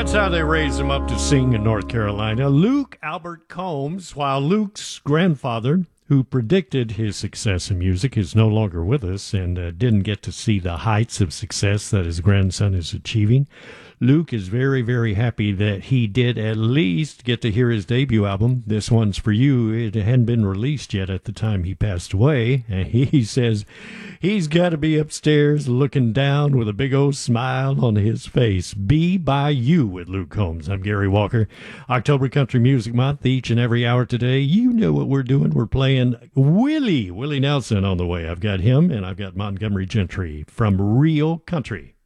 That's how they raised him up to sing in North Carolina. Luke Albert Combs, while Luke's grandfather, who predicted his success in music, is no longer with us and didn't get to see the heights of success that his grandson is achieving. Luke is very, very happy that he did at least get to hear his debut album, This One's For You. It hadn't been released yet at the time he passed away, and he says he's got to be upstairs looking down with a big old smile on his face. Be by You with Luke Combs. I'm Gary Walker. October Country Music Month, each and every hour today. You know what we're doing. We're playing Willie Nelson on the way. I've got him, and I've got Montgomery Gentry from Real Country.